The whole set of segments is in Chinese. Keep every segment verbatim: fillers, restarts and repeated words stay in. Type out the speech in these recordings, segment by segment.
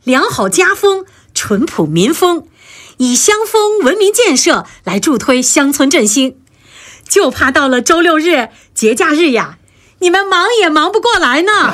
良好家风，淳朴民风，以乡风文明建设来助推乡村振兴。就怕到了周六日、节假日呀，你们忙也忙不过来呢。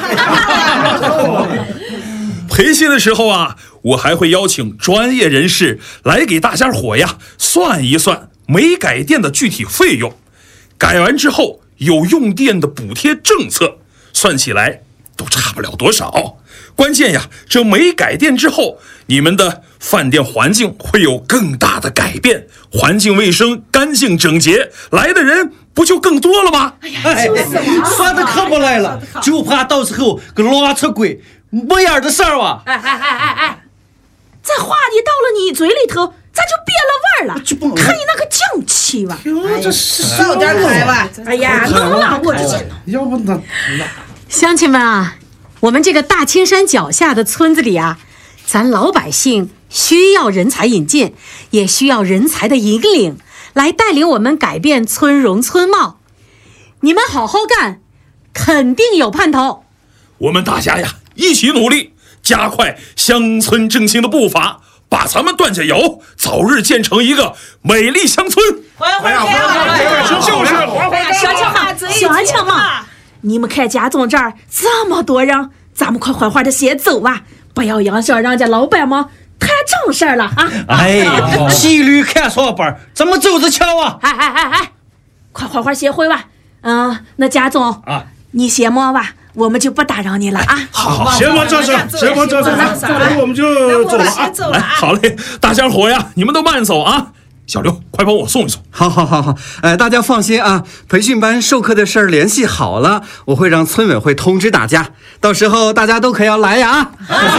培训的时候啊，我还会邀请专业人士来给大家伙呀算一算煤改电的具体费用，改完之后有用电的补贴政策，算起来都差不了多少。关键呀，这煤改电之后，你们的饭店环境会有更大的改变，环境卫生干净整洁，来的人不就更多了吗？ 哎呀，说的可不来了，就怕到时候个乱车鬼没样的事儿啊！ 哎哎哎哎哎，这话题到了你嘴里头，咋就变了味儿了？看你那个犟气吧！ 这是少点开吧！ 哎呀，能了，我这些要不那乡亲们啊，我们这个大青山脚下的村子里啊，咱老百姓需要人才引进，也需要人才的引领，来带领我们改变村容村貌。你们好好干，肯定有盼头。 我们大家呀，一起努力，加快乡村振兴的步伐，把咱们段家窑早日建成一个美丽乡村。 欢欢就是小强嘛，小强嘛，你们看家总这儿这么多人，咱们快缓缓的先走吧，不要影响人家老板们谈正事儿了啊！ 哎，骑驴看错本，怎么走着瞧啊？ 哎哎哎哎，快缓缓先回吧。嗯，那家总啊， 你先忙吧，我们就不打扰你了啊。 好， 先忙这事，先忙这事，那我们就走了啊。 哎，好嘞，大家伙呀，你们都慢走啊。小刘，快帮我送一送。 好，好，好，好，呃，大家放心啊，培训班授课的事儿联系好了，我会让村委会通知大家，到时候大家都可要来呀啊！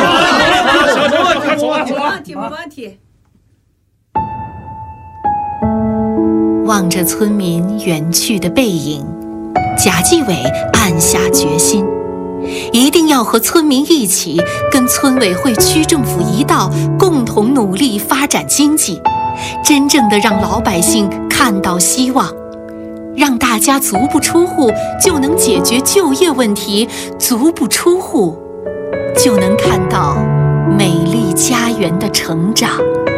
没问题，没问题。 望着村民远去的背影，贾继伟暗下决心，一定要和村民一起，跟村委会、区政府一道，共同努力发展经济，真正的让老百姓看到希望，让大家足不出户就能解决就业问题，足不出户就能看到美丽家园的成长。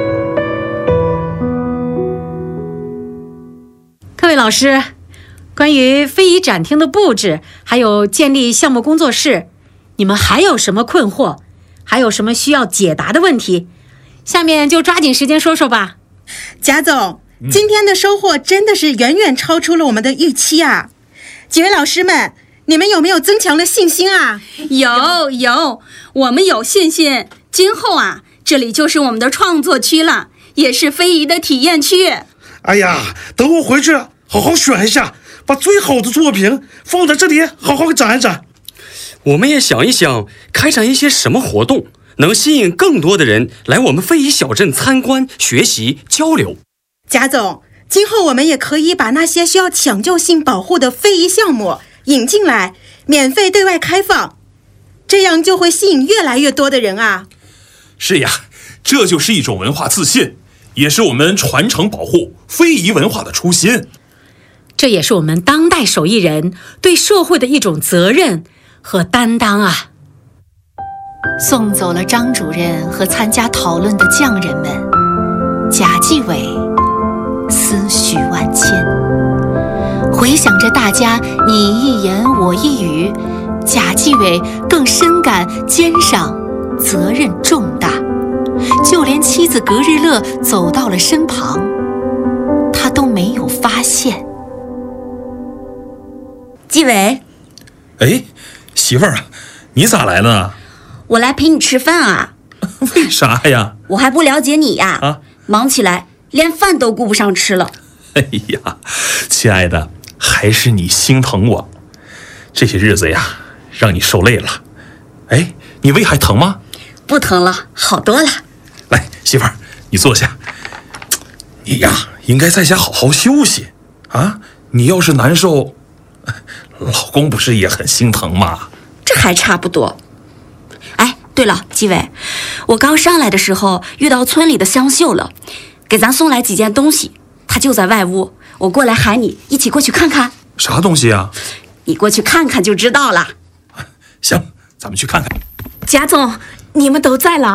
各位老师，关于非遗展厅的布置，还有建立项目工作室，你们还有什么困惑？还有什么需要解答的问题？下面就抓紧时间说说吧。 贾总，今天的收获真的是远远超出了我们的预期啊！几位老师们，你们有没有增强了信心啊？ 有有，我们有信心。今后啊，这里就是我们的创作区了，也是非遗的体验区。 哎呀，等我回去好好选一下，把最好的作品放在这里，好好展一展。 我们也想一想，开展一些什么活动，能吸引更多的人来我们非遗小镇参观、学习、交流。 贾总，今后我们也可以把那些需要抢救性保护的非遗项目引进来，免费对外开放，这样就会吸引越来越多的人啊。 是呀，这就是一种文化自信，也是我们传承保护非遗文化的初心。 这也是我们当代手艺人对社会的一种责任和担当啊。 送走了张主任和参加讨论的匠人们，贾继伟思绪万千，回想着大家你一言我一语，贾继伟更深感肩上责任重大，就连妻子格日乐走到了身旁，他都没有发现。 纪伟， 哎，媳妇儿啊，你咋来了呢？ 我来陪你吃饭啊。 为啥呀？ 我还不了解你呀， 啊， 忙起来连饭都顾不上吃了。 哎呀，亲爱的，还是你心疼我，这些日子呀，让你受累了。哎，你胃还疼吗？ 不疼了，好多了。 来，媳妇儿，你坐下。你呀，应该在家好好休息啊！你要是难受，老公不是也很心疼吗？ 这还差不多。哎，对了，纪伟，我刚上来的时候遇到村里的香秀了，给咱送来几件东西，他就在外屋，我过来喊你一起过去看看。 啥东西啊？ 你过去看看就知道了。 行，咱们去看看。 贾总，你们都在了。